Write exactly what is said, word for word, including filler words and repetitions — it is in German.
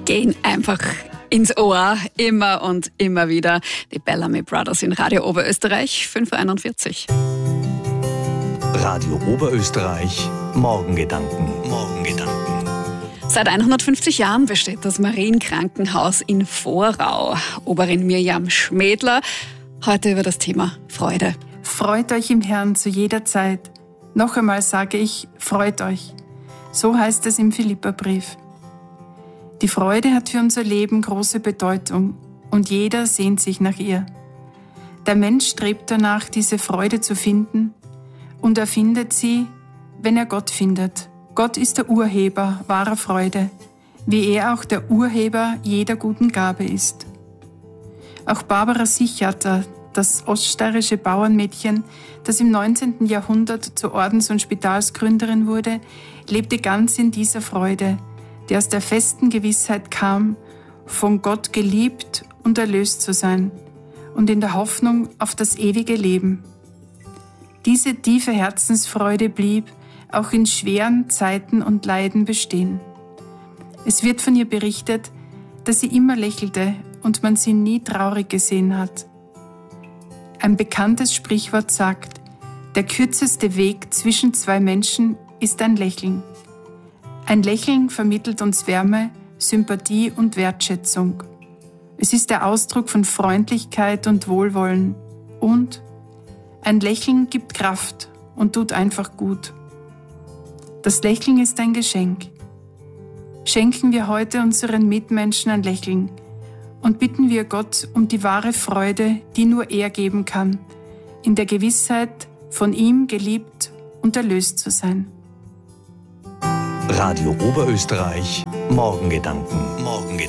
gehen einfach ins Ohr, immer und immer wieder. Die Bellamy Brothers in Radio Oberösterreich, fünf Uhr einundvierzig. Radio Oberösterreich, Morgengedanken. Morgengedanken. Seit hundertfünfzig Jahren besteht das Marienkrankenhaus in Vorau. Oberin Mirjam Schmädler, heute über das Thema Freude. Freut euch im Herrn zu jeder Zeit. Noch einmal sage ich, freut euch. So heißt es im Philipperbrief. Die Freude hat für unser Leben große Bedeutung und jeder sehnt sich nach ihr. Der Mensch strebt danach, diese Freude zu finden, und er findet sie, wenn er Gott findet. Gott ist der Urheber wahrer Freude, wie er auch der Urheber jeder guten Gabe ist. Auch Barbara Sichater, das oststeirische Bauernmädchen, das im neunzehnten Jahrhundert zur Ordens- und Spitalsgründerin wurde, lebte ganz in dieser Freude, die aus der festen Gewissheit kam, von Gott geliebt und erlöst zu sein und in der Hoffnung auf das ewige Leben. Diese tiefe Herzensfreude blieb auch in schweren Zeiten und Leiden bestehen. Es wird von ihr berichtet, dass sie immer lächelte und man sie nie traurig gesehen hat. Ein bekanntes Sprichwort sagt, der kürzeste Weg zwischen zwei Menschen ist ein Lächeln. Ein Lächeln vermittelt uns Wärme, Sympathie und Wertschätzung. Es ist der Ausdruck von Freundlichkeit und Wohlwollen. Und ein Lächeln gibt Kraft und tut einfach gut. Das Lächeln ist ein Geschenk. Schenken wir heute unseren Mitmenschen ein Lächeln und bitten wir Gott um die wahre Freude, die nur er geben kann, in der Gewissheit, von ihm geliebt und erlöst zu sein. Radio Oberösterreich, Morgengedanken. Morgengedanken.